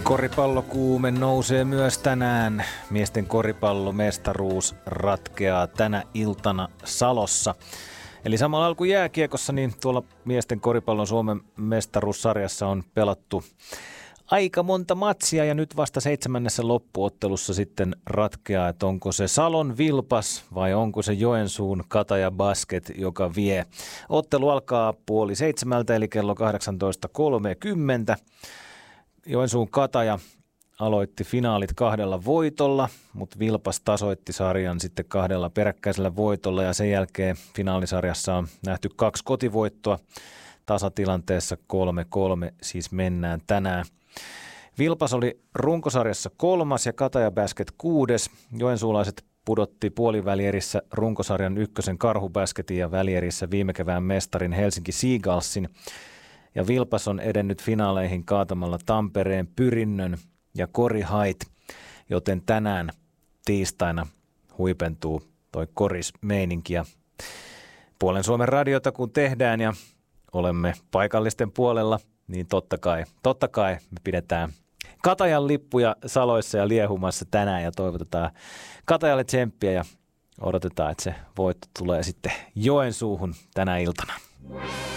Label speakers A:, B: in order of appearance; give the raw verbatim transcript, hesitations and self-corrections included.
A: Koripallokuume nousee myös tänään. Miesten koripallomestaruus ratkeaa tänä iltana Salossa. Eli samalla alku jääkiekossa, niin tuolla miesten koripallon Suomen mestaruussarjassa on pelattu aika monta matsia ja nyt vasta seitsemännessä loppuottelussa sitten ratkeaa, että onko se Salon Vilpas vai onko se Joensuun Kataja Basket, joka vie. Ottelu alkaa puoli seitsemältä eli kello kahdeksantoista kolmekymmentä. Joensuun Kataja aloitti finaalit kahdella voitolla, mutta Vilpas tasoitti sarjan sitten kahdella peräkkäisellä voitolla ja sen jälkeen finaalisarjassa on nähty kaksi kotivoittoa. Tasatilanteessa kolme kolme siis mennään tänään. Vilpas oli runkosarjassa kolmas ja Kataja Basket kuudes. Joensuulaiset pudotti puolivälierissä runkosarjan ykkösen Karhubasketin ja välierissä viime kevään mestarin Helsinki Seagullsin. Ja Vilpas on edennyt finaaleihin kaatamalla Tampereen Pyrinnön ja Korihait, joten tänään tiistaina huipentuu toi korismeininki. Ja Puolen Suomen radiota kun tehdään ja olemme paikallisten puolella, niin totta kai, totta kai me pidetään Katajan lippuja Saloissa ja liehumassa tänään ja toivotetaan Katajalle tsemppiä ja odotetaan, että se voitto tulee sitten Joensuuhun tänä iltana.